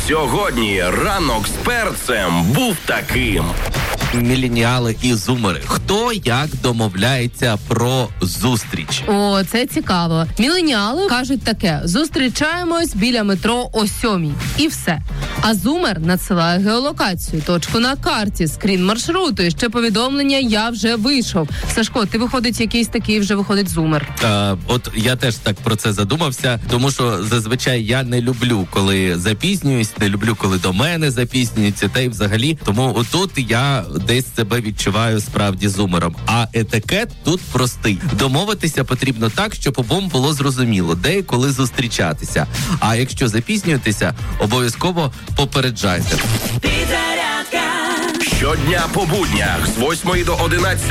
Сьогодні ранок з перцем був таким. Міленіали і зумери. Хто як домовляється про зустріч? О, це цікаво. Міленіали кажуть таке: зустрічаємось біля метро о 7:00. І все. А зумер надсилає геолокацію, точку на карті, скрін маршруту і ще повідомлення «Я вже вийшов». Сашко, ти виходить якийсь такий, вже виходить зумер. От я теж так про це задумався, тому що зазвичай я не люблю, коли запізнююсь, не люблю, коли до мене запізнюються, та й взагалі. Тому отут я десь себе відчуваю справді зумером. А етикет тут простий. Домовитися потрібно так, щоб обом було зрозуміло, де і коли зустрічатися. А якщо запізнюєтеся, обов'язково попереджайте. Щодня по буднях з 8 до 11